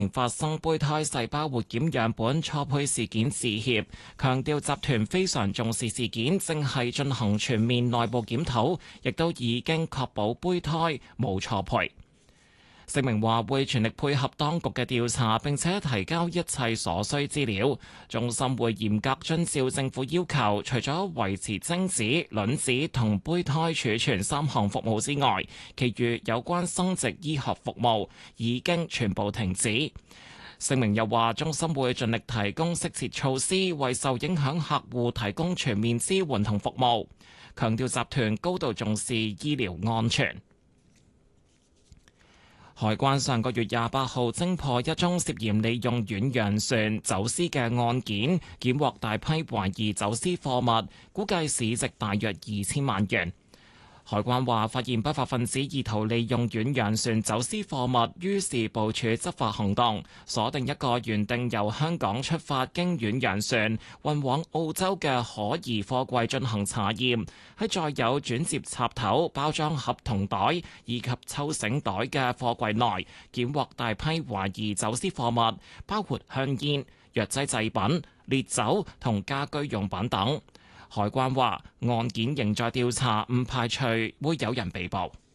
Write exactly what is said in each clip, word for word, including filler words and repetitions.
發生胚胎細胞活檢樣本錯配事件致歉，強調集團非常重視事件，正係進行全面內部檢討，亦都已經確保胚胎冇錯配。聲明話會全力配合當局嘅調查，並且提交一切所需資料。中心會嚴格遵照政府要求，除咗維持精子、卵子同胚胎儲存三項服務之外，其餘有關生殖醫學服務已經全部停止。聲明又話，中心會盡力提供適切措施，為受影響客戶提供全面支援同服務，強調集團高度重視醫療安全。海關上個月廿八號偵破一宗涉嫌利用遠洋船走私嘅案件，檢獲大批懷疑走私貨物，估計市值大約二千萬元。海關話發現不法分子意圖利用遠洋船走私貨物，於是部署執法行動，鎖定一個原定由香港出發經遠洋船運往澳洲嘅可疑貨櫃進行查驗，喺載有轉接插頭、包裝盒同袋以及抽繩袋嘅貨櫃內，檢獲大批懷疑走私貨物，包括香煙、藥劑製品、烈酒同家居用品等。海關話案件仍在調查，唔排除會有人被捕。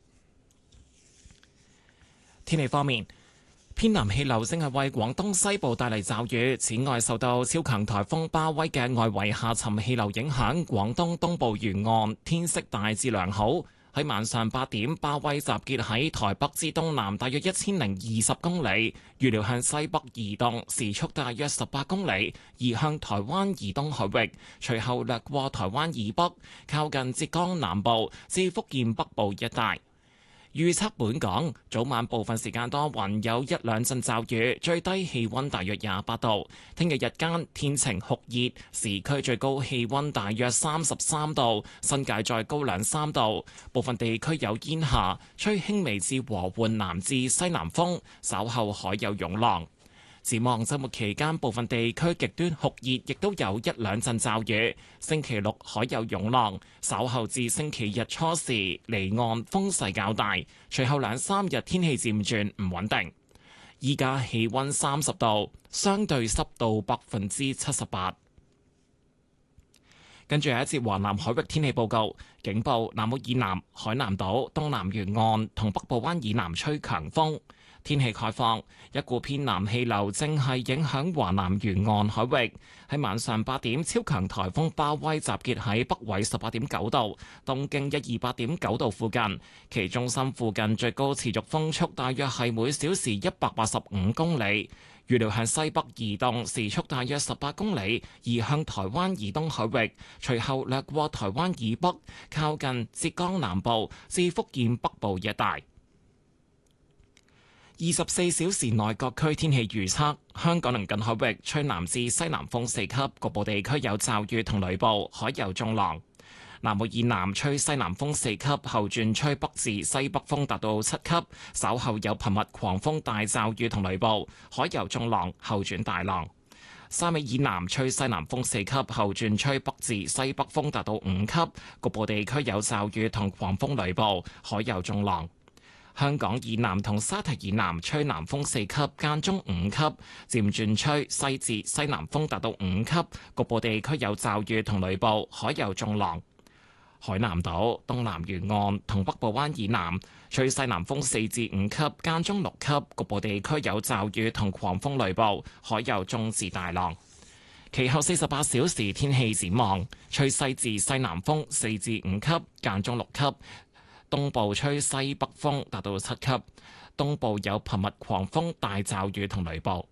天氣方面，偏南氣流正係為廣東西部帶嚟驟雨，此外受到超強颱風巴威嘅外圍下沉氣流影響，廣東東部沿岸天色大致良好。喺晚上八點，巴威集結喺台北之東南大約一千零二十公里，預料向西北移動，時速大約十八公里，移向台灣以東海域，隨後掠過台灣以北，靠近浙江南部至福建北部一帶。預測本港早晚部分時間多雲，有一兩陣驟雨，最低氣溫大約廿八度。聽日日間天晴酷熱，市區最高氣溫大約三十三度，新界再高兩三度。部分地區有煙霞，吹輕微至和緩南至西南風，稍後海有湧浪。展望週末期間，部分地區極端酷熱，亦都有一兩陣驟雨。星期六海有湧浪，稍後至星期日初時離岸風勢較大，隨後兩三日天氣漸轉唔穩定。依家氣溫三十度，相對濕度百分之七十八。跟住係一節華南海域天氣報告，警報南澳以南、海南島、東南沿岸同北部灣以南吹強風。天氣概況，一股偏南氣流正係影響華南沿岸海域。喺晚上八點，超強颱風巴威集結喺北緯十八點九度、東經一二八點九度附近，其中心附近最高持續風速大約係每小時一百八十五公里。預料向西北移動，時速大約十八公里，移向台灣以東海域，隨後掠過台灣以北，靠近浙江南部至福建北部一帶。二十四小時內各區天氣預測：香港鄰近海域吹南至西南風四級，局部地區有驟雨同雷暴，海有中浪。南澳以南吹西南風四級，後轉吹北至西北風達到七級，稍後有頻密狂風大驟雨同雷暴，海有中浪，後轉大浪。沙尾以南吹西南風四級，後轉吹北至西北風達到五級，局部地區有驟雨同狂風雷暴，海有中浪。香港以南同沙提以南吹南風四級，間中五級，漸轉吹西至西南風達到五級，局部地區有驟雨同雷暴，海有中浪。海南島、東南沿岸同北部灣以南吹西南風四至五級，間中六級，局部地區有驟雨同狂風雷暴，海有中至大浪。其後四十八小時天氣展望，吹西至西南風四至五級，間中六級。東部吹西北風達到七級，東部有頻密狂風大驟雨同雷暴。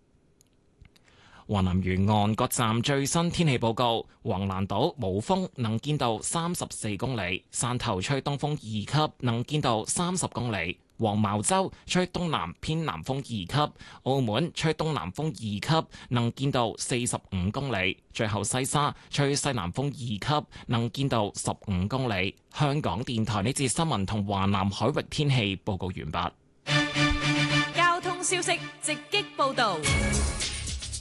華南沿岸各站最新天氣報告：橫瀾島冇風，能見度三十四公里；汕頭吹東風二級，能見度三十公里；黃茅洲吹東南偏南風二級；澳門吹東南風二級，能見度四十五公里；最後西沙吹西南風二級，能見度十五公里。香港電台呢節新聞同華南海域天氣報告完畢。 交通消息直擊報導。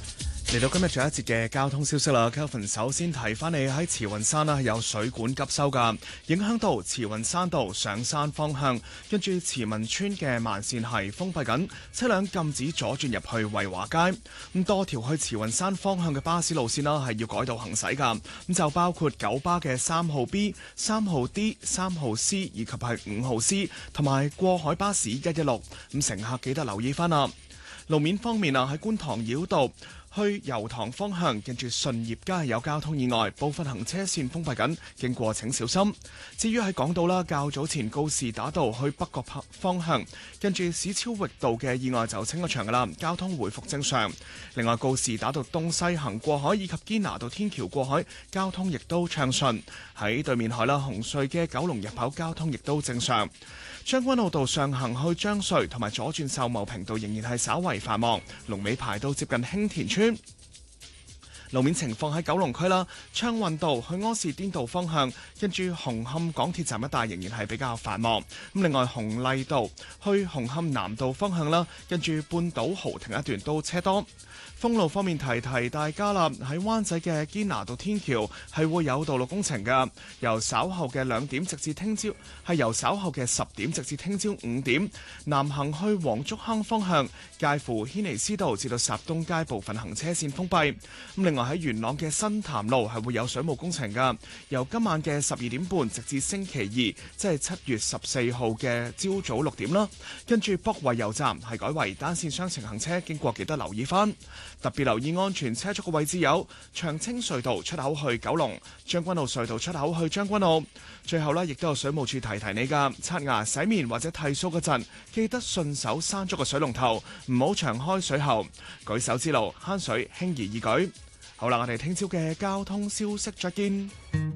嚟到今日最後一節嘅交通消息啦 Kelvin 首先提翻你喺慈雲山啦，有水管急修噶，影響到慈雲山道上山方向，跟住慈文村嘅慢線係封閉緊，車輛禁止左轉入去惠華街。咁多條去慈雲山方向嘅巴士路線啦，係要改道行駛噶，咁就包括九巴嘅三號 B、三號 D、三號 C 以及係五號 C， 同埋過海巴士一一六。咁乘客記得留意翻啦。路面方面啊，喺觀塘繞道去油塘方向，近住順業街有交通意外，部分行車線封閉緊，經過請小心。至於喺港島啦，較早前告士打道去北角方向，近住史超域道嘅意外就清咗場噶啦，交通回復正常。另外，告士打道東西行過海以及堅拿道天橋過海，交通亦都暢順。喺對面海啦，紅隧嘅九龍入口交通亦都正常。將軍澳道上行去將隧同埋左轉秀茂坪道仍然係稍為繁忙，龍尾排到接近興田村。路面情況喺九龍區啦，昌運道去柯士甸道方向，跟住紅磡港鐵站一帶仍然係比較繁忙。咁另外紅荔道去紅磡南道方向啦，跟住半島豪庭一段都車多。封路方面提提大家啦，喺灣仔嘅堅拿道天橋係會有道路工程㗎，由稍後嘅兩點直至聽朝，係由稍後嘅十點直至聽朝五點，南行去黃竹坑方向，介乎軒尼詩道至到霎東街部分行車線封閉。咁另外喺元朗嘅新潭路係會有水務工程㗎，由今晚嘅十二點半直至星期二，即係七月十四號嘅朝早六點啦。跟住北惠油站係改為單線雙程行車，經過記得留意翻。特別留意安全車速嘅位置有長青隧道出口去九龍、將軍澳隧道出口去將軍澳。最後呢，亦都有水務處提提你㗎，刷牙、洗面或者剃鬚嗰陣，記得順手閂咗個水龍頭，唔好長開水喉。舉手之勞，慳水輕而易舉。好啦，我哋聽朝嘅交通消息再見。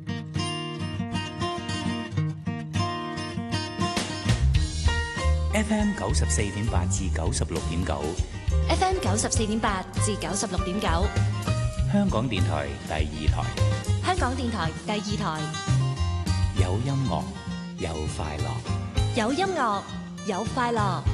F M 九十四點八至九十六點九 ，F M 九十四點八至九十六點九， 香港電台第二台， 香港電台第二台， 有音樂，有快樂， 有音樂，有快樂。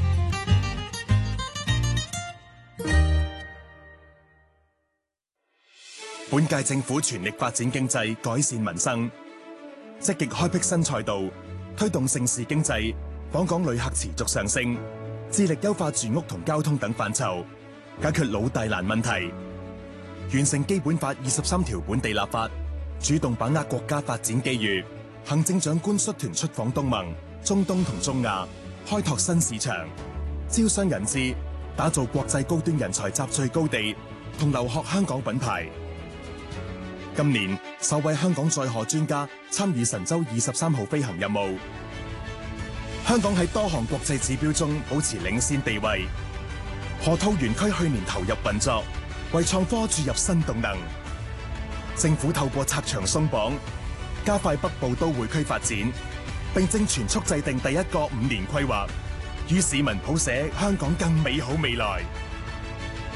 本屆政府全力發展經濟，改善民生，積極開闢新賽道，推動盛事經濟。訪港旅客持續上升，致力優化住屋同交通等範疇，解決老大難問題，完成基本法二十三條本地立法，主動把握國家發展機遇。行政長官率團出訪東盟、中東同中亞，開拓新市場，招商引資，打造國際高端人才集聚高地同留學香港品牌。今年首位香港載荷專家參與神舟二十三號飛行任務。香港喺多項國際指標中保持領先地位。河套園區去年投入運作，為創科注入新動能。政府透過拆牆鬆綁，加快北部都會區發展，並正全速制定第一個五年規劃，與市民譜寫香港更美好未來。